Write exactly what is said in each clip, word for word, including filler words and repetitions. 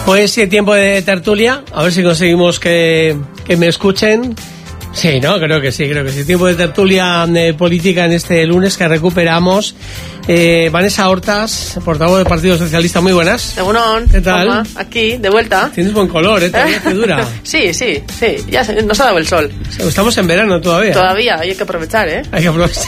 Pues sí, tiempo de tertulia, a ver si conseguimos que, que me escuchen. Sí, no, creo que sí, creo que sí. Tiempo de tertulia eh, política en este lunes que recuperamos. Eh, Vanessa Hortas, portavoz del Partido Socialista, muy buenas. Egunon, ¿qué tal? Toma, aquí, de vuelta. Tienes buen color, ¿eh? Todavía te dura. Sí, sí, sí, ya se, nos ha dado el sol. Estamos en verano todavía. Todavía, hay que aprovechar, ¿eh? Hay que aprovechar.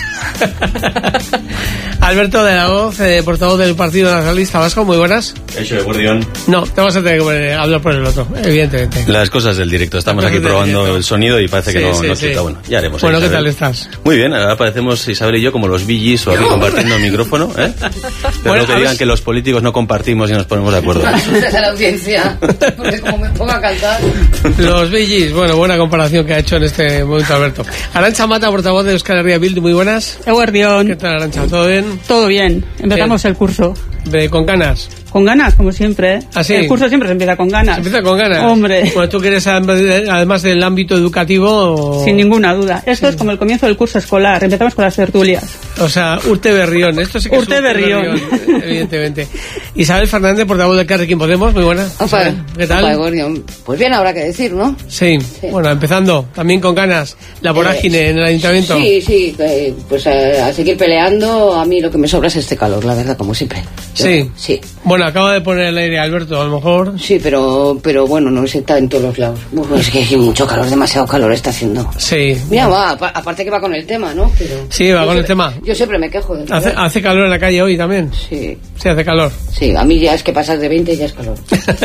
Alberto de la Hoz, eh, portavoz del Partido Nacionalista Vasco, muy buenas. Hecho de Gordión. No, te vas a tener que hablar por el otro, evidentemente. Las cosas del directo, estamos aquí probando el sonido y parece que sí, no, sí, no sí. Bueno, ya haremos. Bueno, ¿qué tal estás? Muy bien, ahora parecemos Isabel y yo como los Bee Gees o aquí compartiendo el micrófono, ¿eh? Pero bueno, no que digan ver... que los políticos no compartimos y nos ponemos de acuerdo. Gracias a la audiencia, porque como me pongo a cantar. Los Bee Gees, bueno, buena comparación que ha hecho en este momento Alberto. Arantxa Mata, portavoz de Euskal Herria Bildu, muy buenas. Eguerdión. ¿Qué tal, Arantxa? ¿Todo bien? Todo bien, empezamos bien. El curso. ¿De, con ganas? Con ganas, como siempre. ¿Ah, sí? El curso siempre se empieza con ganas. Se empieza con ganas. Hombre. Bueno, ¿tú quieres además del ámbito educativo? O... Sin ninguna duda. Esto sí. Es como el comienzo del curso escolar. Empezamos con las tertulias. O sea, Urte Berrión. Esto sí que Urte es Urte Berrión. Berrión, evidentemente. Isabel Fernández, portavoz de Carrequín Podemos, muy buena. Opa, ¿qué tal? Opa, pues bien, habrá que decir, ¿no? Sí. sí. Bueno, empezando, también con ganas, la vorágine eh, en el ayuntamiento. Sí, sí, eh, pues eh, a seguir peleando. A mí lo que me sobra es este calor, la verdad, como siempre. Yo, sí. Sí. Bueno, acaba de poner el aire Alberto, a lo mejor. Sí, pero pero bueno, no se está en todos los lados. Uf, es que hay mucho calor, demasiado calor está haciendo. Sí. Mira, va, aparte que va con el tema, ¿no? Pero sí, va con siempre, el tema. Yo siempre me quejo del hace, hace calor en la calle hoy también. Sí. Sí, hace calor. Sí, a mí ya es que pasas de veinte y ya es calor.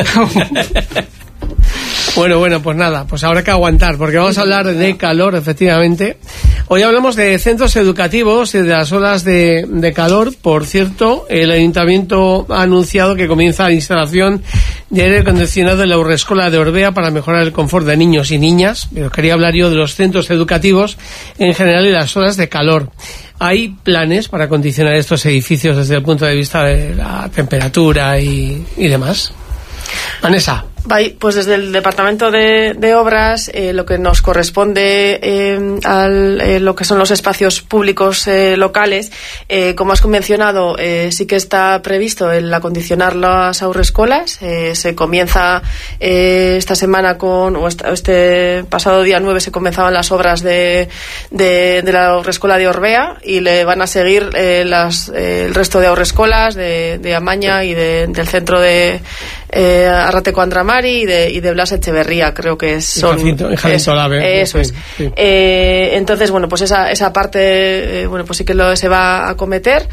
Bueno, bueno, pues nada, pues habrá que aguantar, porque vamos a hablar de calor, efectivamente. Hoy hablamos de centros educativos y de las olas de, de calor. Por cierto, el Ayuntamiento ha anunciado que comienza la instalación de aire acondicionado en la Haurreskolak de Orbea para mejorar el confort de niños y niñas. Pero quería hablar yo de los centros educativos en general y las olas de calor. ¿Hay planes para acondicionar estos edificios desde el punto de vista de la temperatura y, y demás? Vanessa. Pues desde el Departamento de, de Obras eh, lo que nos corresponde eh, al eh, lo que son los espacios públicos eh, locales, eh, como has mencionado, eh, sí que está previsto el acondicionar las haurreskolak. Eh, se comienza eh, esta semana con, o este pasado día nueve se comenzaban las obras de, de, de la haurreskolak de Orbea y le van a seguir eh, las, eh, el resto de haurreskolak de, de Amaña y de, del centro de eh, Arrateko Andramari y de, y de Blas Echeverría, creo que son Jacinto, Jacinto Lave, eso es. Sí. Eh, entonces, bueno, pues esa esa parte, eh, bueno, pues sí que lo se va a acometer.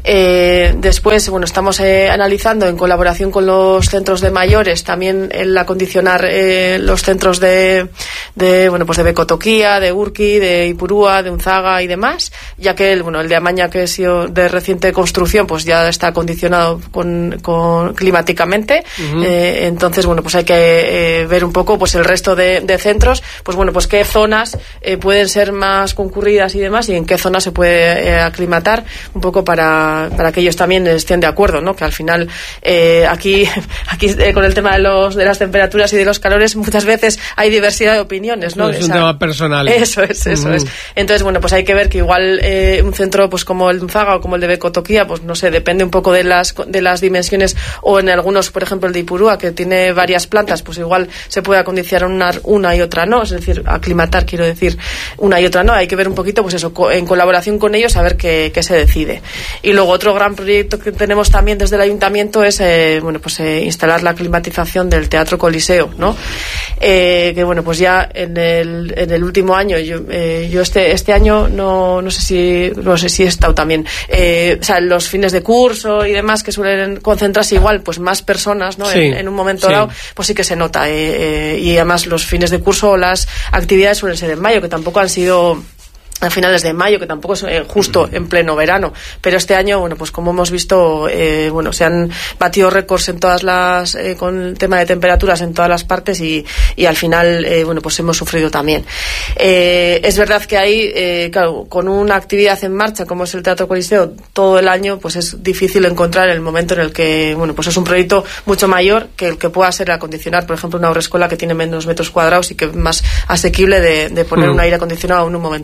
Eh, después, bueno, estamos eh, analizando en colaboración con los centros de mayores también el acondicionar eh, los centros de, de, bueno, pues de Becotoquía, de Urki, de Ipurúa, de Unzaga y demás, ya que el, bueno, el de Amaña, que ha sido de reciente construcción, pues ya está acondicionado con, con climáticamente. Uh-huh. Eh, entonces, bueno, pues hay que eh, ver un poco pues el resto de, de centros, pues bueno, pues qué zonas eh, pueden ser más concurridas y demás, y en qué zonas se puede eh, aclimatar un poco para, para que ellos también estén de acuerdo, ¿no? Que al final eh, aquí aquí eh, con el tema de los de las temperaturas y de los calores muchas veces hay diversidad de opiniones, ¿no? Es Esa, un tema personal. Eso es, eso uh-huh. es. Entonces, bueno, pues hay que ver que igual eh, un centro pues como el de Unzaga o como el de Becotoquía, pues no sé, depende un poco de las de las dimensiones, o en algunos, por ejemplo, el de Ipurúa, que tiene varias plantas, pues igual se puede acondicionar una, una y otra no, es decir, aclimatar, quiero decir, una y otra no. Hay que ver un poquito, pues eso, co- en colaboración con ellos, a ver qué, qué se decide. Y luego otro gran proyecto que tenemos también desde el ayuntamiento es, eh, bueno, pues eh, instalar la climatización del Teatro Coliseo, ¿no? Eh, que bueno, pues ya en el, en el último año, yo, eh, yo este, este año no, no sé si, no sé si he estado también, eh, o sea, los fines de curso y demás que suelen concentrarse igual, pues más personas, ¿no? Sí, en, en un momento sí. dado, pues sí que se nota, eh, eh, y además los fines de curso o las actividades suelen ser en mayo, que tampoco han sido a finales de mayo, que tampoco es eh, justo en pleno verano, pero este año, bueno, pues como hemos visto, eh, bueno, se han batido récords en todas las, eh, con el tema de temperaturas en todas las partes, y, y al final, eh, bueno, pues hemos sufrido también. Eh, es verdad que ahí, eh, claro, con una actividad en marcha como es el Teatro Coliseo todo el año, pues es difícil encontrar el momento en el que, bueno, pues es un proyecto mucho mayor que el que pueda ser acondicionar, por ejemplo, una haurreskolak que tiene menos metros cuadrados y que es más asequible de, de poner mm. un aire acondicionado en un momento dado. Entonces,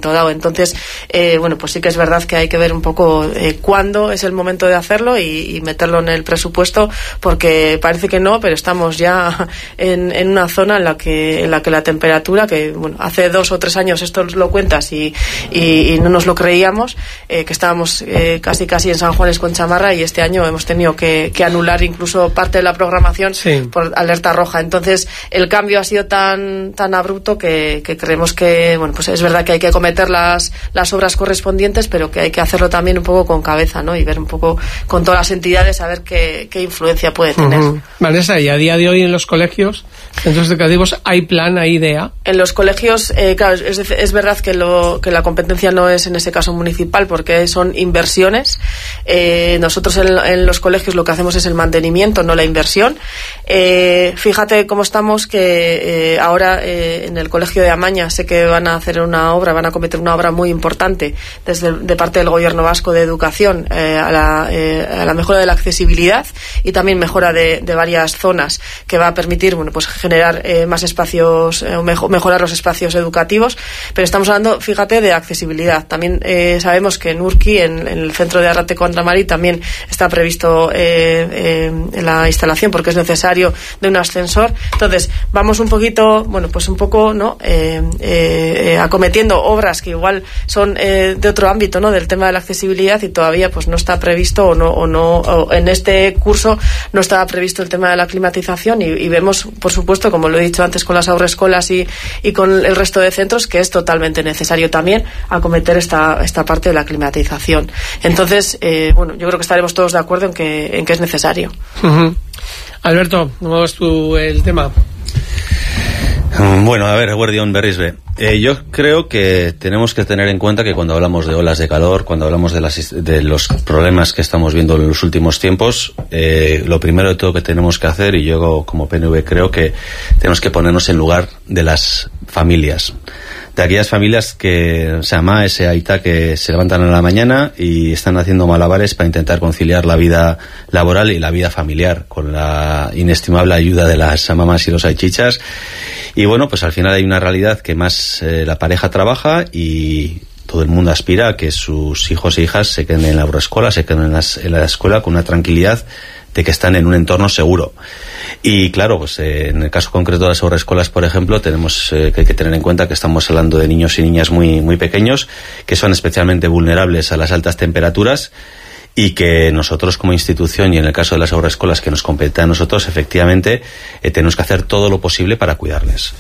Entonces, eh, bueno, pues sí que es verdad que hay que ver un poco eh, cuándo es el momento de hacerlo y, y meterlo en el presupuesto, porque parece que no, pero estamos ya en, en una zona en la que en la que la temperatura, que bueno, hace dos o tres años esto lo cuentas y, y, y no nos lo creíamos, eh, que estábamos eh, casi casi en San Juanes con chamarra, y este año hemos tenido que, que anular incluso parte de la programación sí. por alerta roja. Entonces el cambio ha sido tan tan abrupto que, que creemos que bueno, pues es verdad que hay que acometer las, las obras correspondientes, pero que hay que hacerlo también un poco con cabeza, ¿no? Y ver un poco con todas las entidades a ver qué, qué influencia puede tener. Uh-huh. Vanessa, y a día de hoy en los colegios, centros educativos, ¿hay plan, hay idea? En los colegios, eh, claro, es, es verdad que, lo, que la competencia no es en ese caso municipal, porque son inversiones. Eh, nosotros en, en los colegios lo que hacemos es el mantenimiento, no la inversión. Eh, fíjate cómo estamos, que eh, ahora eh, en el colegio de Amaña sé que van a hacer una obra, van a cometer una obra muy importante desde de parte del Gobierno vasco de educación eh, a, la, eh, a la mejora de la accesibilidad y también mejora de, de varias zonas, que va a permitir bueno pues generar eh, más espacios, eh, mejor, mejorar los espacios educativos. Pero estamos hablando, fíjate, de accesibilidad. También eh, sabemos que en Urki, en, en el centro de Arrate Cuandramari, también está previsto eh, eh, la instalación, porque es necesario de un ascensor. Entonces vamos un poquito, bueno pues un poco no eh, eh, acometiendo obras que igual son eh, de otro ámbito, no del tema de la accesibilidad, y todavía pues no está previsto o no o no o en este curso no estaba previsto el tema de la climatización, y, y vemos por supuesto, como lo he dicho antes con las agroescolas y, y con el resto de centros, que es totalmente necesario también acometer esta esta parte de la climatización. Entonces eh, bueno, yo creo que estaremos todos de acuerdo en que en que es necesario. Uh-huh. Alberto, ¿cómo ves tú el tema? Bueno, a ver, Guardión Berrisbe. Eh, yo creo que tenemos que tener en cuenta que cuando hablamos de olas de calor, cuando hablamos de, las, de los problemas que estamos viendo en los últimos tiempos, eh, lo primero de todo que tenemos que hacer, y yo como P N V creo que tenemos que ponernos en lugar de las familias. De aquellas familias que se ama ese aita que se levantan a la mañana y están haciendo malabares para intentar conciliar la vida laboral y la vida familiar, con la inestimable ayuda de las mamás y los aichichas. Y bueno, pues al final hay una realidad que más eh, la pareja trabaja, y todo el mundo aspira a que sus hijos e hijas se queden en la agroescuela, se queden en, las, en la escuela con una tranquilidad de que están en un entorno seguro. Y claro, pues eh, en el caso concreto de las agroescuelas, por ejemplo, tenemos eh, que, que tener en cuenta que estamos hablando de niños y niñas muy, muy pequeños, que son especialmente vulnerables a las altas temperaturas, y que nosotros como institución, y en el caso de las agroescuelas que nos compete a nosotros, efectivamente eh, tenemos que hacer todo lo posible para cuidarles.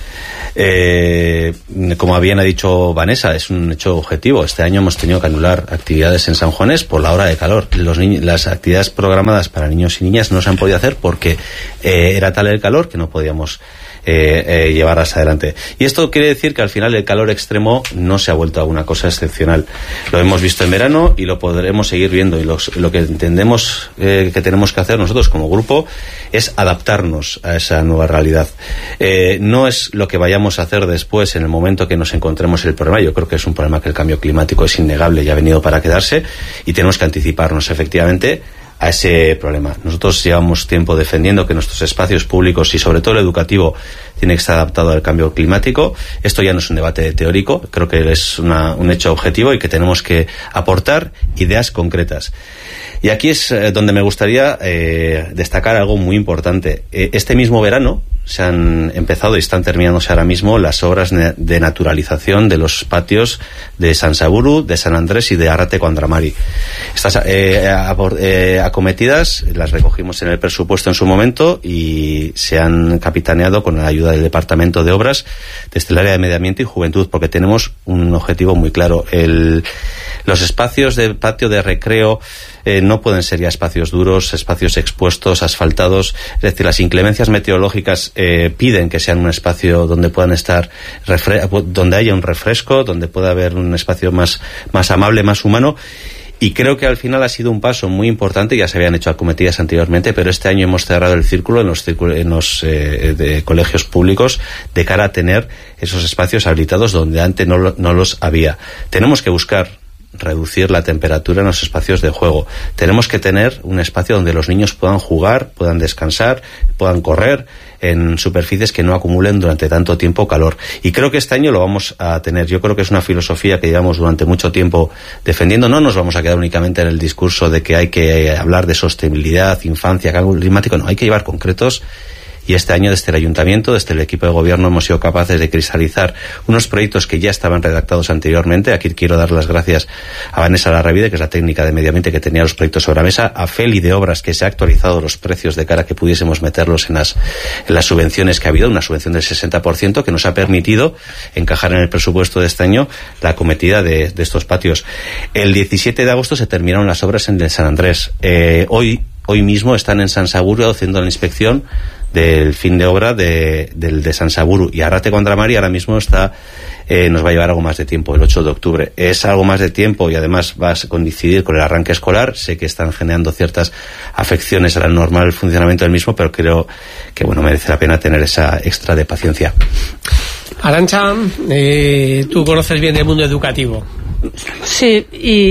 Eh, como bien ha dicho Vanessa, es un hecho objetivo. Este año hemos tenido que anular actividades en San Juanes por la hora de calor. Los niños, las actividades programadas para niños y niñas no se han podido hacer porque eh, era tal el calor que no podíamos Eh, eh, llevarlas adelante. Y esto quiere decir que al final el calor extremo no se ha vuelto a una cosa excepcional. Lo hemos visto en verano y lo podremos seguir viendo, y los, lo que entendemos eh, que tenemos que hacer nosotros como grupo es adaptarnos a esa nueva realidad. Eh, no es lo que vayamos a hacer después en el momento que nos encontremos el problema. Yo creo que es un problema que el cambio climático es innegable y ha venido para quedarse, y tenemos que anticiparnos efectivamente a ese problema. Nosotros llevamos tiempo defendiendo que nuestros espacios públicos, y sobre todo el educativo, tiene que estar adaptado al cambio climático. Esto ya no es un debate teórico, creo que es una, un hecho objetivo, y que tenemos que aportar ideas concretas. Y aquí es donde me gustaría eh, destacar algo muy importante. Eh, este mismo verano se han empezado y están terminándose ahora mismo las obras de naturalización de los patios de San Saburu, de San Andrés y de Arrate Cuandramari. Estas eh, eh, acometidas las recogimos en el presupuesto en su momento, y se han capitaneado con la ayuda del Departamento de Obras desde el área de Medio Ambiente y Juventud, porque tenemos un objetivo muy claro. El, los espacios de patio de recreo eh, no pueden ser ya espacios duros, espacios expuestos, asfaltados. Es decir, las inclemencias meteorológicas eh, piden que sean un espacio donde puedan estar, refre- donde haya un refresco, donde pueda haber un espacio más, más amable, más humano. Y creo que al final ha sido un paso muy importante. Ya se habían hecho acometidas anteriormente, pero este año hemos cerrado el círculo en los, círculos, en los eh, de colegios públicos, de cara a tener esos espacios habilitados donde antes no, no los había. Tenemos que buscar reducir la temperatura en los espacios de juego. Tenemos que tener un espacio donde los niños puedan jugar, puedan descansar, puedan correr en superficies que no acumulen durante tanto tiempo calor. Y creo que este año lo vamos a tener. Yo creo que es una filosofía que llevamos durante mucho tiempo defendiendo. No nos vamos a quedar únicamente en el discurso de que hay que hablar de sostenibilidad, infancia, cambio climático. No, hay que llevar concretos. Y este año desde el Ayuntamiento, desde el equipo de gobierno, hemos sido capaces de cristalizar unos proyectos que ya estaban redactados anteriormente. Aquí quiero dar las gracias a Vanessa Larravide, que es la técnica de medio ambiente que tenía los proyectos sobre la mesa, a Feli de Obras, que se ha actualizado los precios de cara a que pudiésemos meterlos en las, en las subvenciones que ha habido, una subvención del sesenta por ciento que nos ha permitido encajar en el presupuesto de este año la acometida de, de estos patios. El diecisiete de agosto se terminaron las obras en el San Andrés. Eh, hoy, hoy mismo están en San Saburo haciendo la inspección del fin de obra de, del de San Saburo, y Arrate contra Mari ahora mismo está eh, nos va a llevar algo más de tiempo, el ocho de octubre. Es algo más de tiempo y además va a coincidir con el arranque escolar. Sé que están generando ciertas afecciones al normal funcionamiento del mismo, pero creo que bueno, merece la pena tener esa extra de paciencia. Arantxa, eh, tú conoces bien el mundo educativo. Sí,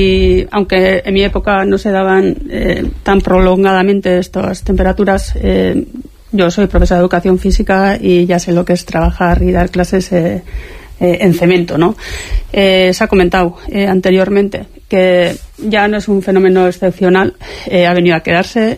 y aunque en mi época no se daban eh, tan prolongadamente estas temperaturas, eh, yo soy profesora de educación física y ya sé lo que es trabajar y dar clases eh, eh, en cemento, ¿no? Eh, se ha comentado eh, anteriormente que ya no es un fenómeno excepcional, eh, ha venido a quedarse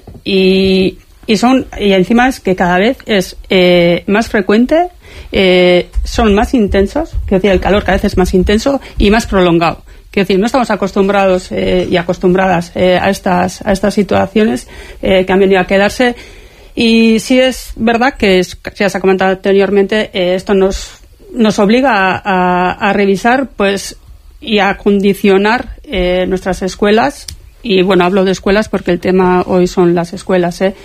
y, y son y encima es que cada vez es eh, más frecuente, eh, son más intensos, quiero decir, el calor cada vez es más intenso y más prolongado. Quiero decir, no estamos acostumbrados eh, y acostumbradas eh, a estas a estas situaciones eh, que han venido a quedarse. Y sí es verdad que, es, ya se ha comentado anteriormente, eh, esto nos nos obliga a, a, a revisar pues y a condicionar eh, nuestras escuelas. Y bueno, hablo de escuelas porque el tema hoy son las escuelas, ¿eh?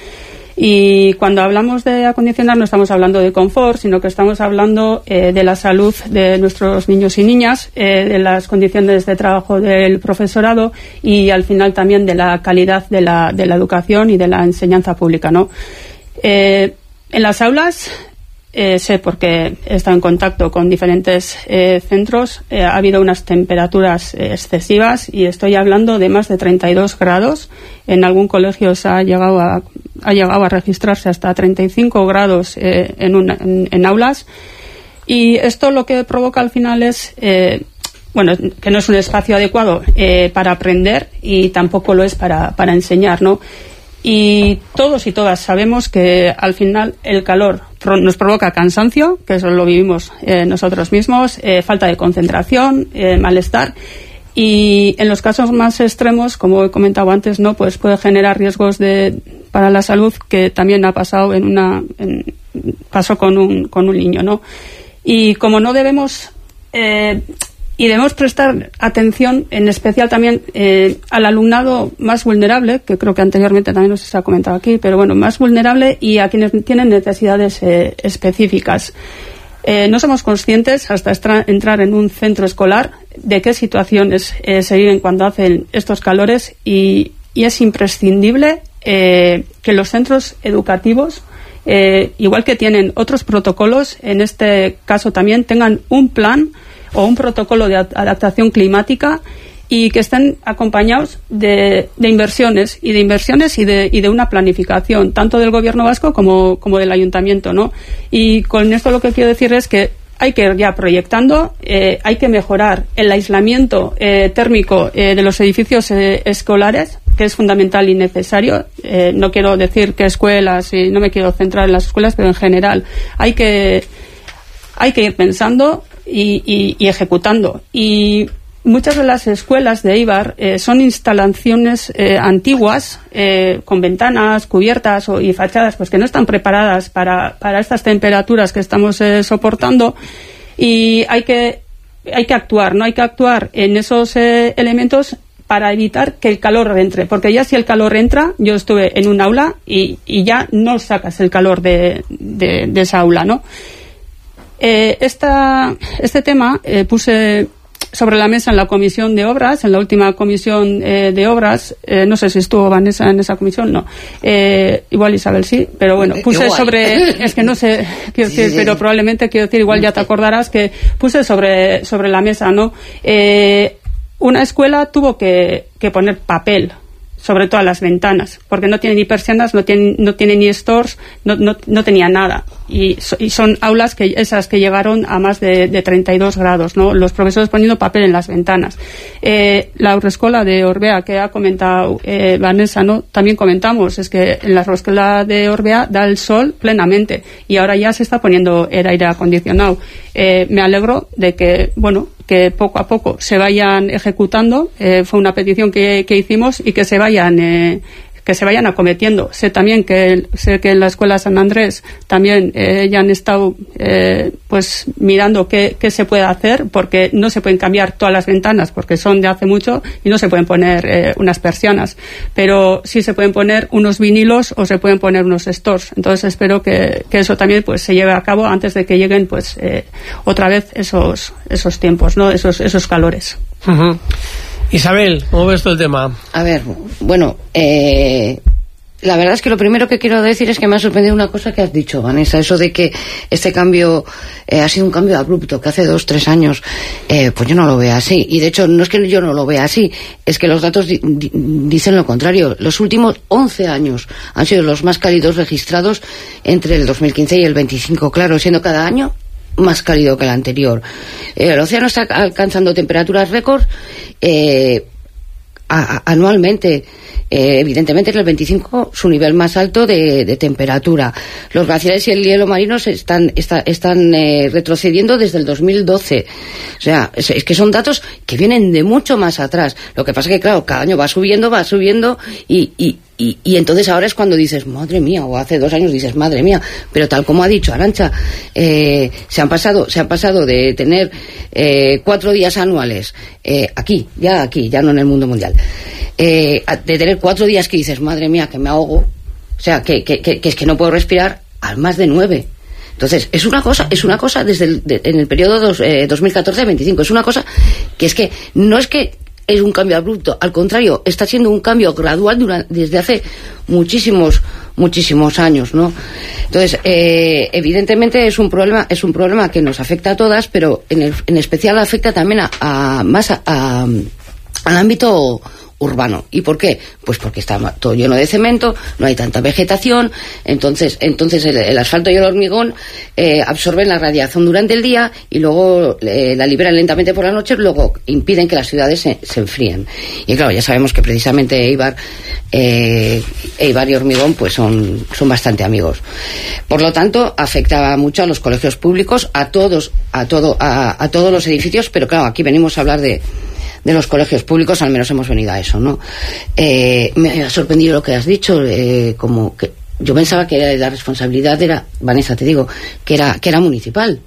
Y cuando hablamos de acondicionar no estamos hablando de confort, sino que estamos hablando eh, de la salud de nuestros niños y niñas, eh, de las condiciones de trabajo del profesorado y al final también de la calidad de la, de la educación y de la enseñanza pública, ¿no? Eh, en las aulas, eh, sé porque he estado en contacto con diferentes eh, centros, eh, ha habido unas temperaturas eh, excesivas y estoy hablando de más de treinta y dos grados. En algún colegio se ha llegado a, ha llegado a registrarse hasta treinta y cinco grados eh, en, una, en, en aulas. Y esto lo que provoca al final es, eh, bueno, que no es un espacio adecuado eh, para aprender y tampoco lo es para, para enseñar, ¿no? Y todos y todas sabemos que al final el calor pro- nos provoca cansancio, que eso lo vivimos eh, nosotros mismos, eh, falta de concentración, eh, malestar. Y en los casos más extremos, como he comentado antes, no, pues puede generar riesgos de para la salud, que también ha pasado en una en, pasó con un con un niño, ¿no? Y como no debemos eh, y debemos prestar atención, en especial también eh, al alumnado más vulnerable, que creo que anteriormente también nos se ha comentado aquí, pero bueno, más vulnerable y a quienes tienen necesidades eh, específicas. Eh, no somos conscientes hasta estra- entrar en un centro escolar de qué situaciones eh, se viven cuando hacen estos calores y, y es imprescindible eh, que los centros educativos, eh, igual que tienen otros protocolos, en este caso también tengan un plan o un protocolo de adaptación climática y que estén acompañados de, de inversiones y de inversiones y de, y de una planificación tanto del gobierno vasco como, como del ayuntamiento, ¿no? Y con esto lo que quiero decir es que hay que ir ya proyectando, eh, hay que mejorar el aislamiento eh, térmico eh, de los edificios eh, escolares, que es fundamental y necesario. Eh, no quiero decir que escuelas, y no me quiero centrar en las escuelas, pero en general hay que hay que ir pensando y, y, y ejecutando. Y muchas de las escuelas de Eibar eh, son instalaciones eh, antiguas, eh, con ventanas cubiertas o, y fachadas pues que no están preparadas para, para estas temperaturas que estamos eh, soportando, y hay que hay que actuar, no hay que actuar en esos eh, elementos para evitar que el calor entre, porque ya si el calor entra, yo estuve en un aula y, y ya no sacas el calor de, de, de esa aula, ¿no? Eh, esta, este tema eh, puse sobre la mesa en la comisión de obras, en la última comisión eh, de obras, eh, no sé si estuvo Vanessa en esa comisión, no, eh, igual Isabel sí, pero bueno, puse igual. sobre, es que no sé, quiero decir, sí, sí. pero probablemente quiero decir, igual ya te acordarás que puse sobre, sobre la mesa, ¿no? Eh, una escuela tuvo que, que poner papel sobre todas las ventanas, porque no tiene ni persianas, no tiene, no tiene ni stores, no, no, no tenía nada. Y, so, y son aulas que esas que llegaron a más de, de treinta y dos grados, ¿no? Los profesores poniendo papel en las ventanas. Eh, la Haurreskolak de Orbea, que ha comentado eh, Vanessa, ¿no? También comentamos, es que en la Haurreskolak de Orbea da el sol plenamente y ahora ya se está poniendo el aire acondicionado. Eh, me alegro de que, bueno, que poco a poco se vayan ejecutando, eh, fue una petición que, que hicimos, y que se vayan eh, que se vayan acometiendo. Sé también que sé que en la Escuela San Andrés también eh, ya han estado eh, pues mirando qué, qué se puede hacer, porque no se pueden cambiar todas las ventanas porque son de hace mucho y no se pueden poner eh, unas persianas, pero sí se pueden poner unos vinilos o se pueden poner unos stores. Entonces espero que, que eso también pues se lleve a cabo antes de que lleguen pues eh, otra vez esos esos tiempos, ¿no? Esos esos calores. Uh-huh. Isabel, ¿cómo ves todo el tema? A ver, bueno, eh, la verdad es que lo primero que quiero decir es que me ha sorprendido una cosa que has dicho, Vanessa, eso de que este cambio eh, ha sido un cambio abrupto, que hace dos, tres años, eh, pues yo no lo veo así. Y de hecho, no es que yo no lo vea así, es que los datos di- di- dicen lo contrario. Los últimos once años han sido los más cálidos registrados entre el dos mil quince y el veinticinco, claro, siendo cada año más cálido que el anterior. Eh, el océano está alcanzando temperaturas récord eh, a, a, anualmente. Eh, evidentemente en el veinticinco su nivel más alto de, de temperatura. Los glaciares y el hielo marino se están está, están eh, retrocediendo desde el dos mil doce. O sea, es, es que son datos que vienen de mucho más atrás. Lo que pasa es que, claro, cada año va subiendo, va subiendo y, y, y, y entonces ahora es cuando dices, madre mía, o hace dos años dices, madre mía, pero tal como ha dicho Arantxa, eh, se han pasado se han pasado de tener eh, cuatro días anuales eh, aquí, ya aquí, ya no en el mundo mundial, eh, de tener cuatro días que dices, madre mía, que me ahogo, o sea, que, que, que, que es que no puedo respirar, al más de nueve. Entonces, es una cosa, es una cosa desde el, de, en el periodo dos, eh, dos mil catorce a veinticinco, es una cosa que es que no es que es un cambio abrupto, al contrario, está siendo un cambio gradual durante, desde hace muchísimos muchísimos años, ¿no? Entonces, eh, evidentemente es un problema es un problema que nos afecta a todas, pero en, el, en especial afecta también a, a más a, a, al ámbito urbano. ¿Y por qué? Pues porque está todo lleno de cemento, no hay tanta vegetación, entonces entonces el, el asfalto y el hormigón eh, absorben la radiación durante el día y luego eh, la liberan lentamente por la noche, luego impiden que las ciudades se, se enfríen. Y claro, ya sabemos que precisamente Eibar, eh, Eibar y Hormigón pues son, son bastante amigos. Por lo tanto, afecta mucho a los colegios públicos, a todos, a todo, a, a todos los edificios, pero claro, aquí venimos a hablar de de los colegios públicos, al menos hemos venido a eso, ¿no? Eh, me ha sorprendido lo que has dicho, eh, como que yo pensaba que la responsabilidad era, Vanessa, te digo, que era que era municipal.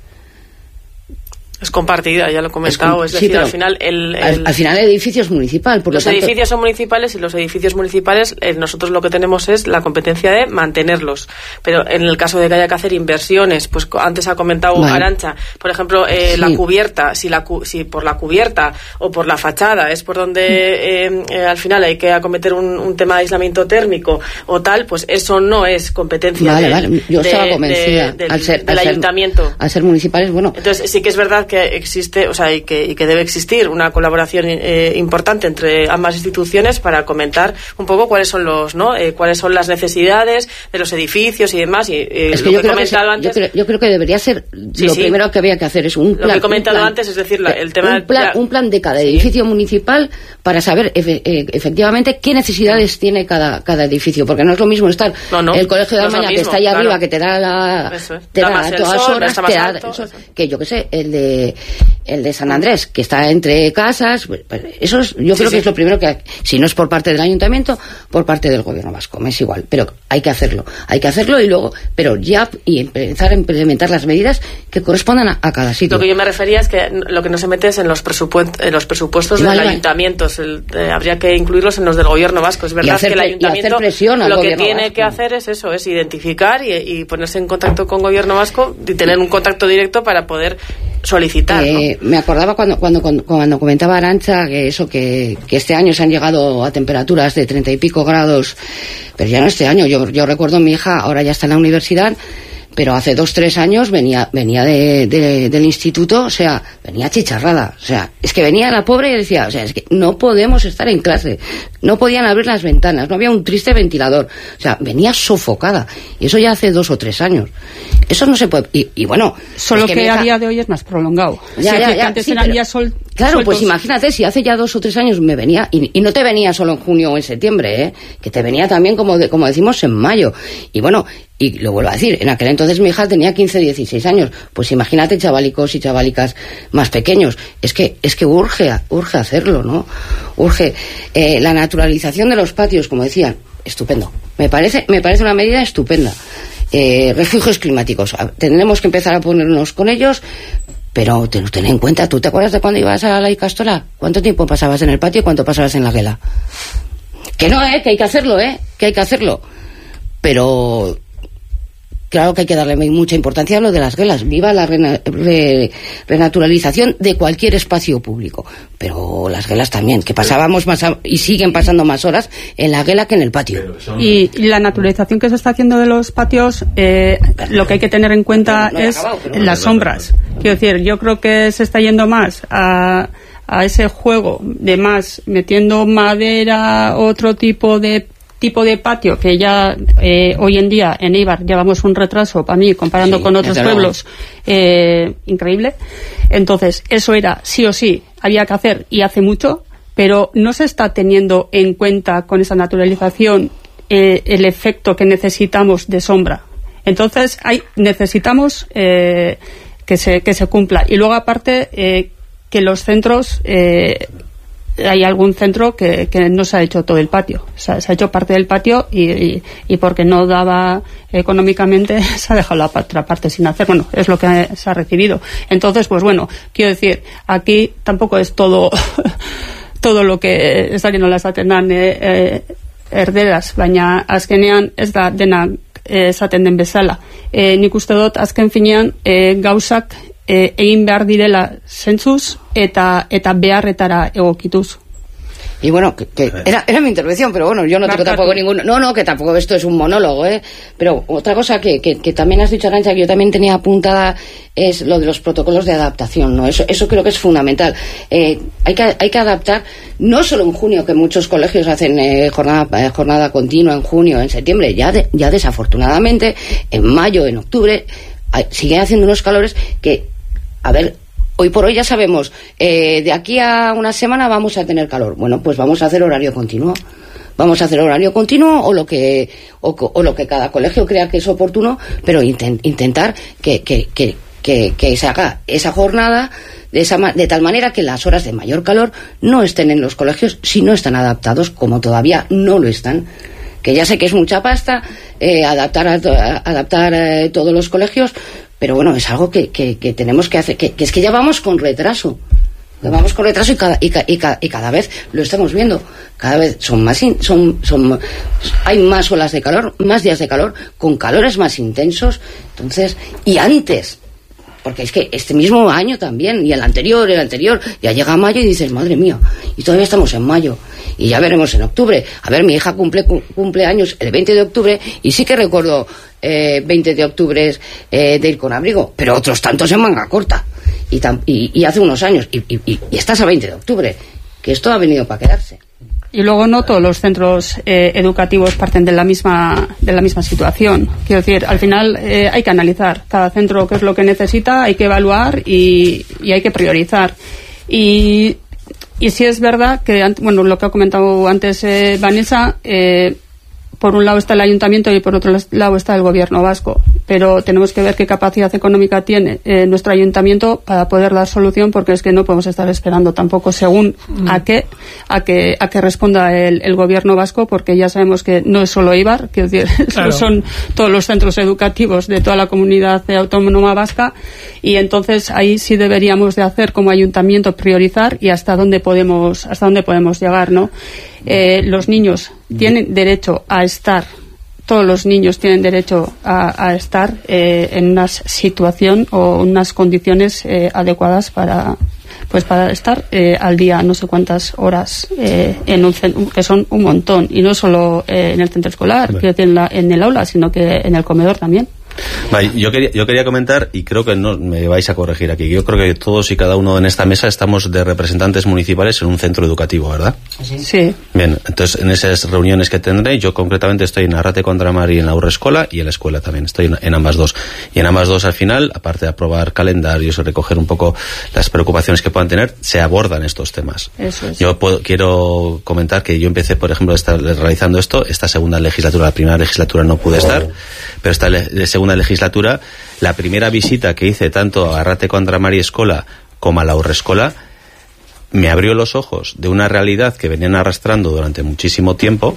Es compartida, ya lo he comentado, es, es decir, sí, al final el, el al, al final el edificio es municipal, por los lo tanto, edificios son municipales y los edificios municipales eh, nosotros lo que tenemos es la competencia de mantenerlos, pero en el caso de que haya que hacer inversiones, pues antes ha comentado vale. Arantxa, por ejemplo, eh, sí. la cubierta, si la si por la cubierta o por la fachada es por donde eh, eh, al final hay que acometer un, un tema de aislamiento térmico o tal, pues eso no es competencia vale, de, vale. Yo de, estaba convencida de, de, al ser, del al ayuntamiento. Ser, al ser municipales, bueno. Entonces sí que es verdad que existe, o sea, y que, y que debe existir una colaboración eh, importante entre ambas instituciones para comentar un poco cuáles son los, ¿no? Eh, cuáles son las necesidades de los edificios y demás. Y eh, es que lo yo que he creo comentado que, antes. Yo creo, yo creo que debería ser sí, lo sí. primero que había que hacer es un plan. Lo que he comentado plan, antes, es decir, la, el tema un plan, un plan de cada sí. edificio municipal para saber efe, eh, efectivamente qué necesidades tiene cada cada edificio, porque no es lo mismo estar no, no, el colegio de no Almaña mismo, que está ahí claro. arriba, que te da la es. te da, da todas sol, horas, te da alto, eso, que yo qué sé, el de el de San Andrés, que está entre casas, pues, eso es, yo sí, creo sí. que es lo primero que, si no es por parte del ayuntamiento, por parte del gobierno vasco, me es igual, pero hay que hacerlo, hay que hacerlo y luego, pero ya, y empezar a implementar las medidas que correspondan a, a cada sitio. Lo que yo me refería es que lo que no se mete es en los, presupuestos, en los presupuestos vale, del vale. ayuntamiento, el, eh, habría que incluirlos en los del gobierno vasco, es verdad hacer, que el ayuntamiento lo que tiene vasco. que hacer es eso, es identificar y, y ponerse en contacto con gobierno vasco y tener un contacto directo para poder solicitar, eh, ¿no? Me acordaba cuando cuando cuando comentaba Arantxa que eso que, que este año se han llegado a temperaturas de treinta y pico grados, pero ya no este año, yo yo recuerdo mi hija ahora ya está en la universidad, pero hace dos, tres años venía venía de, de, del instituto, o sea, venía chicharrada, o sea, es que venía la pobre y decía, o sea, es que no podemos estar en clase, no podían abrir las ventanas, no había un triste ventilador, o sea, venía sofocada, y eso ya hace dos o tres años, eso no se puede, y, y bueno... Solo es que, que hija, a día de hoy es más prolongado. Ya, sí, ya, que ya, antes sí, eran pero, ya sol, claro, sueltos. pues imagínate, si hace ya dos o tres años me venía, y, y no te venía solo en junio o en septiembre, ¿eh? Que te venía también, como, de, como decimos, en mayo, y bueno... Y lo vuelvo a decir, en aquel entonces mi hija tenía quince, dieciséis años. Pues imagínate chavalicos y chavalicas más pequeños. Es que es que urge, urge hacerlo, ¿no? Urge. Eh, la naturalización de los patios, como decían, estupendo. Me parece, me parece una medida estupenda. Eh, refugios climáticos. Tendremos que empezar a ponernos con ellos, pero ten, ten en cuenta, ¿tú te acuerdas de cuando ibas a la Icastola? ¿Cuánto tiempo pasabas en el patio y cuánto pasabas en la guela? Que no, ¿eh? Que hay que hacerlo, ¿eh? Que hay que hacerlo. Pero... Claro que hay que darle mucha importancia a lo de las guelas. Viva la rena, re, renaturalización de cualquier espacio público. Pero las guelas también, que pasábamos más a, y siguen pasando más horas en la guela que en el patio. Y, y la naturalización que se está haciendo de los patios, eh, lo que hay que tener en cuenta no, no es acabado, no, las sombras. Quiero decir, yo creo que se está yendo más a, a ese juego de más metiendo madera, otro tipo de tipo de patio que ya eh, hoy en día en Eibar llevamos un retraso para mí comparando sí, con otros pueblos eh, increíble. Entonces eso era sí o sí había que hacer y hace mucho, pero no se está teniendo en cuenta con esa naturalización eh, el efecto que necesitamos de sombra. Entonces hay necesitamos eh, que se que se cumpla, y luego aparte eh, que los centros eh, hay algún centro que, que no se ha hecho todo el patio, o sea, se ha hecho parte del patio y, y, y porque no daba económicamente se ha dejado la otra parte sin hacer. Bueno, es lo que se ha recibido. Entonces, pues bueno, quiero decir, aquí tampoco es todo todo lo que ez dakit nola esaten dan eh, eh, erderaz, baina azkenean ez da dena esaten den bezala. Eh, nik uste dut azken finean eh, gauzak Eh, egin behar direla zentzuz eta eta beharretara egokituz. Y bueno, que, que era, era mi intervención, pero bueno, yo no tengo tampoco ningún... No, no, que tampoco esto es un monólogo, ¿eh? Pero otra cosa que, que, que también has dicho, Arantxa, que yo también tenía apuntada, es lo de los protocolos de adaptación, ¿no? Eso, eso creo que es fundamental. Eh, hay que, hay que adaptar, no solo en junio, que muchos colegios hacen eh, jornada, eh, jornada continua en junio, en septiembre, ya, de, ya desafortunadamente, en mayo, en octubre, hay, siguen haciendo unos calores que... A ver, hoy por hoy ya sabemos, eh, de aquí a una semana vamos a tener calor. Bueno, pues vamos a hacer horario continuo. Vamos a hacer horario continuo o lo que o, o lo que cada colegio crea que es oportuno, pero intent, intentar que, que, que, que, que se haga esa jornada de, esa, de tal manera que las horas de mayor calor no estén en los colegios si no están adaptados, como todavía no lo están. Que ya sé que es mucha pasta eh, adaptar a, a, adaptar eh, todos los colegios, pero bueno, es algo que, que, que tenemos que hacer, que, que es que ya vamos con retraso, que vamos con retraso y cada, y, y, y cada vez lo estamos viendo, cada vez son más, in, son, son, hay más olas de calor, más días de calor, con calores más intensos, entonces, y antes, porque es que este mismo año también, y el anterior, el anterior, ya llega mayo y dices, madre mía, y todavía estamos en mayo, y ya veremos en octubre. A ver, mi hija cumple cumple años el veinte de octubre, y sí que recuerdo eh, veinte de octubre eh, de ir con abrigo, pero otros tantos en manga corta, y, tam, y, y hace unos años, y, y, y estás a veinte de octubre, que esto ha venido para quedarse. Y luego no todos los centros eh, educativos parten de la misma de la misma situación. Quiero decir, al final eh, hay que analizar cada centro qué es lo que necesita, hay que evaluar y, y hay que priorizar. Y, y sí es verdad que, bueno, lo que ha comentado antes eh, Vanessa, eh, por un lado está el ayuntamiento y por otro lado está el gobierno vasco, pero tenemos que ver qué capacidad económica tiene eh, nuestro ayuntamiento para poder dar solución, porque es que no podemos estar esperando tampoco según mm. a qué a que a que responda el, el gobierno vasco, porque ya sabemos que no es solo Eibar, quiero decir, claro. Son todos los centros educativos de toda la comunidad autónoma vasca, y entonces ahí sí deberíamos de hacer como ayuntamiento, priorizar y hasta dónde podemos hasta dónde podemos llegar, ¿no? Eh, los niños tienen derecho a estar, todos los niños tienen derecho a, a estar eh, en una situación o unas condiciones eh, adecuadas para pues para estar eh, al día no sé cuántas horas eh, en un centro, que son un montón, y no solo eh, en el centro escolar, que en, la, en el aula, sino que en el comedor también. Vale, yo quería, yo quería comentar, y creo que no me vais a corregir aquí, yo creo que todos y cada uno en esta mesa estamos de representantes municipales en un centro educativo, ¿verdad? Sí. Bien, entonces en esas reuniones que tendré, yo concretamente estoy en Arrate contra Mar y en la Aurrescola, y en la escuela también, estoy en, en ambas dos. Y en ambas dos al final, aparte de aprobar calendarios y recoger un poco las preocupaciones que puedan tener, se abordan estos temas. Eso es. Yo puedo, quiero comentar que yo empecé, por ejemplo, estar realizando esto, esta segunda legislatura, la primera legislatura no pude estar, pero esta le, segunda legislatura, la primera visita que hice tanto a Arrate contra Mar y Escola como a la Aurrescola, me abrió los ojos de una realidad que venían arrastrando durante muchísimo tiempo,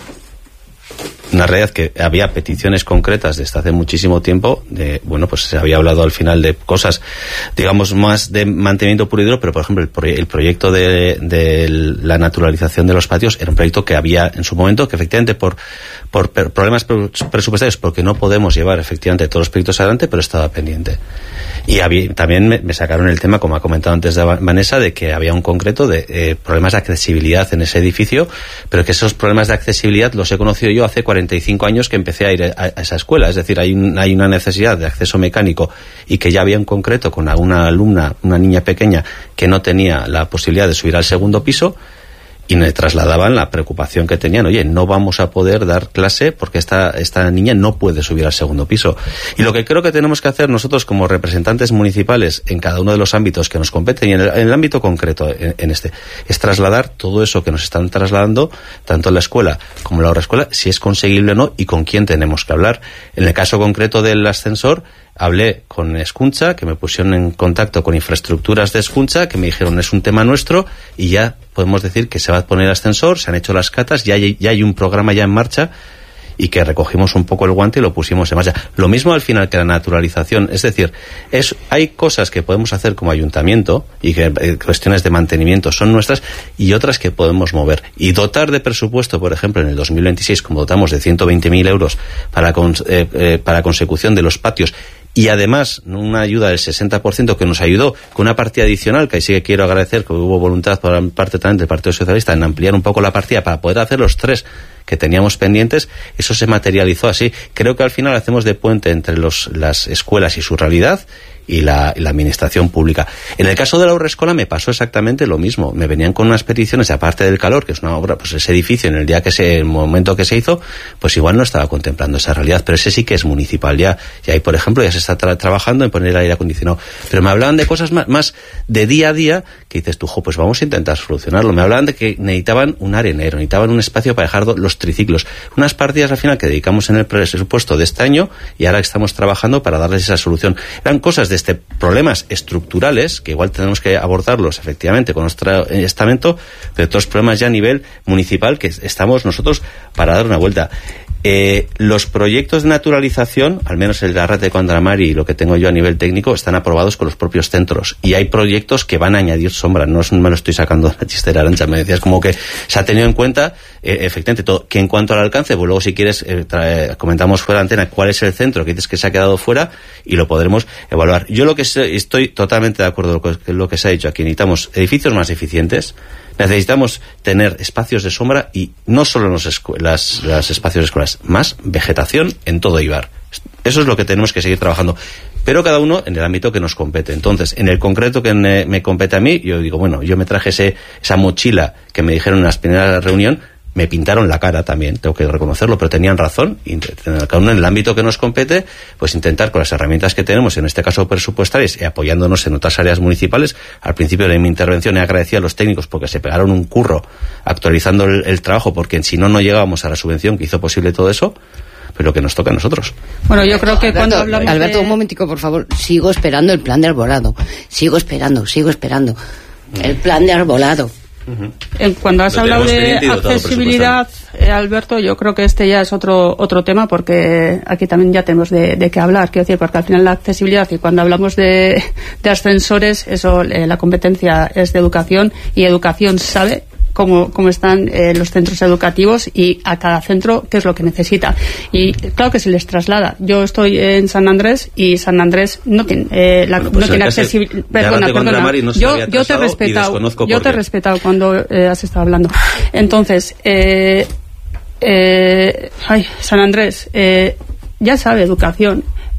una realidad que había peticiones concretas desde hace muchísimo tiempo, de, bueno, pues se había hablado al final de cosas, digamos, más de mantenimiento puro y duro, pero por ejemplo el, proye el proyecto de, de la naturalización de los patios era un proyecto que había en su momento, que efectivamente por, por problemas presupuestarios, porque no podemos llevar efectivamente todos los proyectos adelante, pero estaba pendiente. Y había, también me, me sacaron el tema, como ha comentado antes de Vanessa, de que había un concreto de eh, problemas de accesibilidad en ese edificio, pero que esos problemas de accesibilidad los he conocido yo hace cuarenta y cinco años que empecé a ir a, a esa escuela. Es decir, hay, un, hay una necesidad de acceso mecánico, y que ya había un concreto con una alumna, una niña pequeña, que no tenía la posibilidad de subir al segundo piso, y me trasladaban la preocupación que tenían. Oye, no vamos a poder dar clase porque esta, esta niña no puede subir al segundo piso. Y lo que creo que tenemos que hacer nosotros como representantes municipales en cada uno de los ámbitos que nos competen, y en el, en el ámbito concreto, en, en este, es trasladar todo eso que nos están trasladando, tanto en la escuela como en la otra escuela, si es conseguible o no, y con quién tenemos que hablar. En el caso concreto del ascensor, hablé con Escuncha, que me pusieron en contacto con infraestructuras de Escuncha, que me dijeron es un tema nuestro, y ya podemos decir que se va a poner ascensor, se han hecho las catas, ya hay, ya hay un programa ya en marcha, y que recogimos un poco el guante y lo pusimos en marcha. Lo mismo al final que la naturalización, es decir, es, hay cosas que podemos hacer como ayuntamiento, y que eh, cuestiones de mantenimiento son nuestras, y otras que podemos mover. Y dotar de presupuesto, por ejemplo, en el dos mil veintiséis, como dotamos de ciento veinte mil euros para, cons, eh, eh, para consecución de los patios, y además una ayuda del sesenta por ciento que nos ayudó con una partida adicional, que ahí sí que quiero agradecer que hubo voluntad por parte también del Partido Socialista en ampliar un poco la partida para poder hacer los tres que teníamos pendientes. Eso se materializó así. Creo que al final hacemos de puente entre los, las escuelas y su realidad, y la, y la administración pública. En el caso de la Aurrescola me pasó exactamente lo mismo. Me venían con unas peticiones, aparte del calor, que es una obra, pues ese edificio en el día que se, el momento que se hizo, pues igual no estaba contemplando esa realidad, pero ese sí que es municipal ya. Y ahí, por ejemplo, ya se está tra trabajando en poner aire acondicionado. Pero me hablaban de cosas más, más de día a día, que dices tú, jo, pues vamos a intentar solucionarlo. Me hablaban de que necesitaban un arenero, necesitaban un espacio para dejar los triciclos. Unas partidas al final que dedicamos en el presupuesto de este año, y ahora estamos trabajando para darles esa solución. Eran cosas de este problemas estructurales que igual tenemos que abordarlos efectivamente con nuestro estamento, pero otros problemas ya a nivel municipal que estamos nosotros para dar una vuelta. Eh, los proyectos de naturalización, al menos el de Arrate contra Mar y lo que tengo yo a nivel técnico, están aprobados con los propios centros, y hay proyectos que van a añadir sombra. No me lo estoy sacando de la chistera, Arantxa, me decías como que se ha tenido en cuenta eh, efectivamente todo. Que en cuanto al alcance, pues luego si quieres eh, trae, comentamos fuera de antena cuál es el centro que dices que se ha quedado fuera, y lo podremos evaluar. Yo lo que sé, estoy totalmente de acuerdo con lo, lo que se ha dicho aquí. Necesitamos edificios más eficientes, necesitamos tener espacios de sombra, y no solo en los las, las espacios de escuelas, más vegetación en todo Eibar. Eso es lo que tenemos que seguir trabajando, pero cada uno en el ámbito que nos compete. Entonces, en el concreto que me, me compete a mí, yo digo, bueno, yo me traje ese, esa mochila que me dijeron en la primera reunión. Me pintaron la cara también, tengo que reconocerlo, pero tenían razón. Y cada uno en el ámbito que nos compete, pues intentar con las herramientas que tenemos, en este caso presupuestarias, y apoyándonos en otras áreas municipales. Al principio de mi intervención he agradecido a los técnicos porque se pegaron un curro actualizando el, el trabajo, porque si no, no llegábamos a la subvención que hizo posible todo eso. Pero lo que nos toca a nosotros. Bueno, yo creo que Alberto, cuando hablamos Alberto, de... un momentico, por favor. Sigo esperando el plan de arbolado. Sigo esperando, sigo esperando. El plan de arbolado. Uh-huh. Cuando has hablado de accesibilidad, eh, Alberto, yo creo que este ya es otro otro tema, porque aquí también ya tenemos de, de qué hablar. Quiero decir, porque al final la accesibilidad, y cuando hablamos de, de ascensores, eso, eh, la competencia es de educación, y educación sabe cómo, cómo están eh, los centros educativos, y a cada centro qué es lo que necesita. Y claro que se les traslada. Yo estoy en San Andrés, y San Andrés no tiene eh, la, bueno, pues no tiene accesibilidad. Perdona, perdona. No yo, yo te he respetado, yo te he respetado cuando eh, has estado hablando. Entonces, eh, eh, ay, San Andrés, eh, ya sabe educación